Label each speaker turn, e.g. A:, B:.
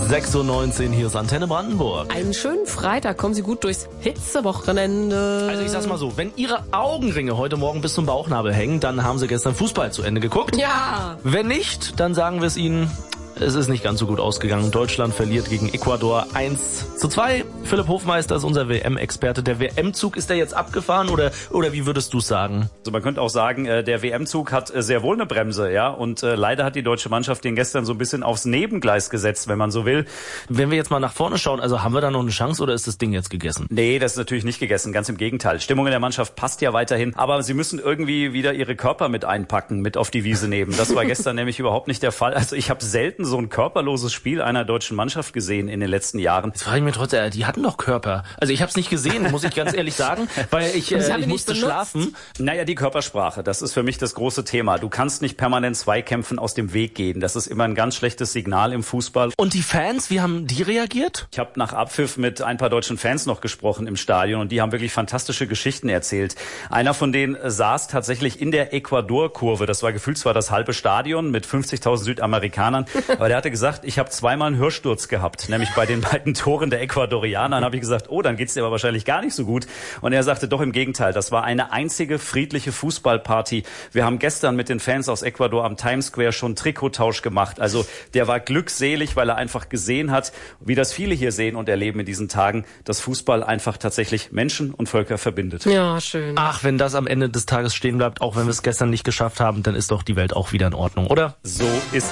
A: 6:19 Uhr, hier ist Antenne Brandenburg.
B: Einen schönen Freitag, kommen Sie gut durchs Hitzewochenende.
A: Also ich sag's mal so, wenn Ihre Augenringe heute Morgen bis zum Bauchnabel hängen, dann haben Sie gestern Fußball zu Ende geguckt.
B: Ja.
A: Wenn nicht, dann sagen wir es Ihnen, es ist nicht ganz so gut ausgegangen. Deutschland verliert gegen Ecuador 1:2. Philipp Hofmeister ist unser WM-Experte. Der WM-Zug, ist der jetzt abgefahren oder wie würdest du sagen?
C: Also man könnte auch sagen, der WM-Zug hat sehr wohl eine Bremse, ja. Und leider hat die deutsche Mannschaft den gestern so ein bisschen aufs Nebengleis gesetzt, wenn man so will.
A: Wenn wir jetzt mal nach vorne schauen, also haben wir da noch eine Chance oder ist das Ding jetzt gegessen?
C: Nee, das ist natürlich nicht gegessen, ganz im Gegenteil. Stimmung in der Mannschaft passt ja weiterhin, aber sie müssen irgendwie wieder ihre Körper mit einpacken, mit auf die Wiese nehmen. Das war gestern nämlich überhaupt nicht der Fall. Also ich habe selten so ein körperloses Spiel einer deutschen Mannschaft gesehen in den letzten Jahren.
A: Jetzt frage ich mich trotzdem, die hatten doch Körper. Also ich habe es nicht gesehen, muss ich ganz ehrlich sagen, weil ich musste schlafen.
C: Naja, die Körpersprache, das ist für mich das große Thema. Du kannst nicht permanent Zweikämpfen aus dem Weg gehen. Das ist immer ein ganz schlechtes Signal im Fußball.
A: Und die Fans, wie haben die reagiert?
C: Ich habe nach Abpfiff mit ein paar deutschen Fans noch gesprochen im Stadion und die haben wirklich fantastische Geschichten erzählt. Einer von denen saß tatsächlich in der Ecuador-Kurve. Das war gefühlt zwar das halbe Stadion mit 50.000 Südamerikanern, aber der hatte gesagt, ich habe zweimal einen Hörsturz gehabt, nämlich bei den beiden Toren der Ecuadorianer. Dann habe ich gesagt, oh, dann geht's dir aber wahrscheinlich gar nicht so gut. Und er sagte, doch im Gegenteil, das war eine einzige friedliche Fußballparty. Wir haben gestern mit den Fans aus Ecuador am Times Square schon Trikottausch gemacht. Also der war glückselig, weil er einfach gesehen hat, wie das viele hier sehen und erleben in diesen Tagen, dass Fußball einfach tatsächlich Menschen und Völker verbindet.
B: Ja, schön.
A: Ach, wenn das am Ende des Tages stehen bleibt, auch wenn wir es gestern nicht geschafft haben, dann ist doch die Welt auch wieder in Ordnung, oder?
C: So ist